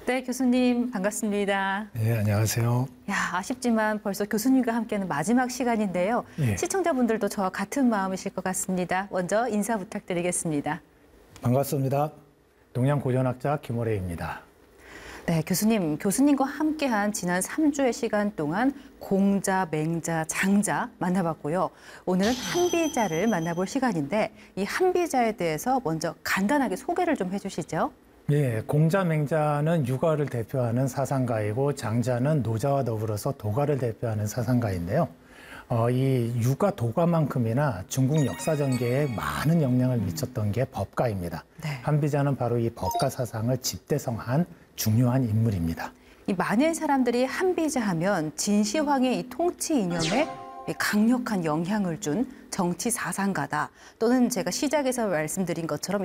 네, 교수님 반갑습니다. 네, 안녕하세요. 야, 아쉽지만 벌써 교수님과 함께하는 마지막 시간인데요. 예. 시청자분들도 저와 같은 마음이실 것 같습니다. 먼저 인사 부탁드리겠습니다. 반갑습니다. 동양고전학자 김호래입니다. 네, 교수님과 함께한 지난 3주의 시간 동안 공자, 맹자, 장자 만나봤고요. 오늘은 한비자를 만나볼 시간인데 이 한비자에 대해서 먼저 간단하게 소개를 좀 해주시죠. 예, 공자, 맹자는 육아를 대표하는 사상가이고 장자는 노자와 더불어서 도가를 대표하는 사상가인데요. 이 육아 도가만큼이나 중국 역사 전개에 많은 영향을 미쳤던 게 법가입니다. 네. 한비자는 바로 이 법가 사상을 집대성한 중요한 인물입니다. 이 많은 사람들이 한비자 하면 진시황의 이 통치 이념에 강력한 영향을 준 정치 사상가다. 또는 제가 시작에서 말씀드린 것처럼